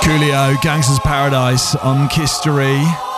Coolio, Gangster's Paradise on Kistery.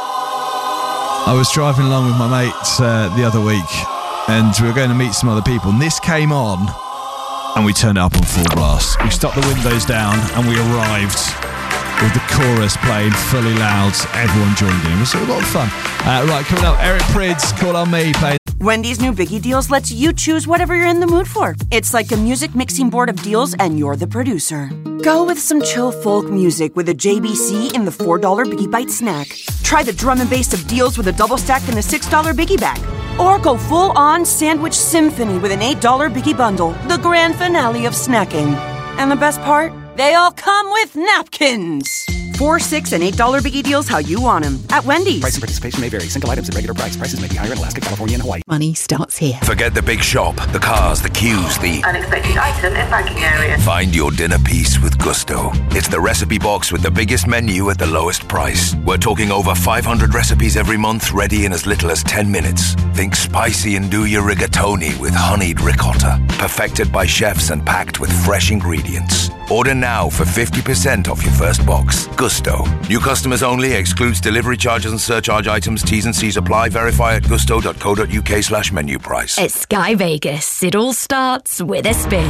I was driving along with my mates the other week, and we were going to meet some other people, and this came on, and we turned it up on full blast. We stopped the windows down, and we arrived with the chorus playing fully loud. Everyone joined in. It was a lot of fun. Right, coming up, Eric Prydz, Call On Me, playing. Wendy's new Biggie Deals lets you choose whatever you're in the mood for. It's like a music mixing board of deals, and you're the producer. Go with some chill folk music with a JBC in the $4 Biggie Bite snack. Try the drum and bass of deals with a double stack in the $6 Biggie bag. Or go full-on sandwich symphony with an $8 Biggie bundle, the grand finale of snacking. And the best part? They all come with napkins. $4, $6, and $8 Biggie Deals how you want them at Wendy's. Price and participation may vary. Single items at regular price. Prices may be higher in Alaska, California, and Hawaii. Money starts here. Forget the big shop, the cars, the queues, the unexpected item in banking area. Find your dinner piece with Gusto. It's the recipe box with the biggest menu at the lowest price. We're talking over 500 recipes every month, ready in as little as 10 minutes. Think spicy and do your rigatoni with honeyed ricotta. Perfected by chefs and packed with fresh ingredients. Order now for 50% off your first box. Gusto. New customers only. Excludes delivery charges and surcharge items. T's and C's apply. Verify at gusto.co.uk/menu price. At Sky Vegas, it all starts with a spin.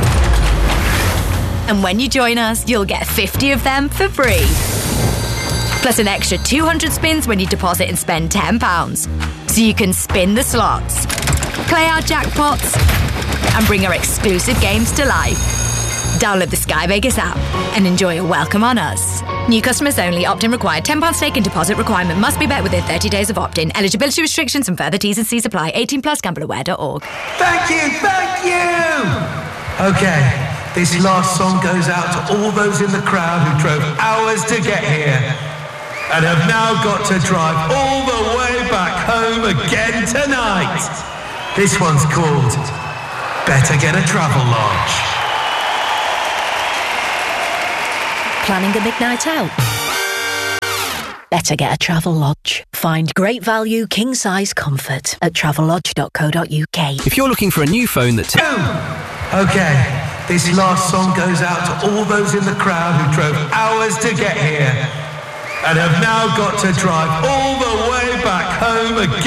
And when you join us, you'll get 50 of them for free. Plus an extra 200 spins when you deposit and spend £10. So you can spin the slots, play our jackpots, and bring our exclusive games to life. Download the Sky Vegas app and enjoy a welcome on us. New customers only. Opt-in required. £10 stake and deposit requirement must be met within 30 days of opt-in. Eligibility restrictions and further T's and C's apply. 18 plus. GambleAware.org. Thank you! Okay, this last song goes out to all those in the crowd who drove hours to get here and have now got to drive all the way back home again tonight. This one's called Better Get a Travel Lodge. Planning a big night out? Better get a Travel Lodge. Find great value, king-size comfort at travellodge.co.uk. If you're looking for a new phone that... Okay, this last song goes out to all those in the crowd who drove hours to get here and have now got to drive all the way back home again.